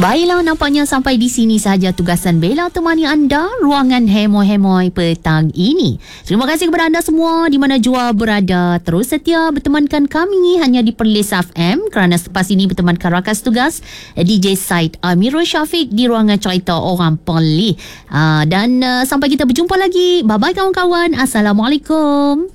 Baiklah, nampaknya sampai di sini sahaja tugasan Bella temani anda ruangan hemoi-hemoi petang ini. Terima kasih kepada anda semua di mana jua berada. Terus setia bertemankan kami hanya di Perlis FM kerana selepas ini bertemankan rakan tugas DJ Said Amirul Syafiq di ruangan cerita orang Perlis. Dan sampai kita berjumpa lagi. Bye-bye kawan-kawan. Assalamualaikum.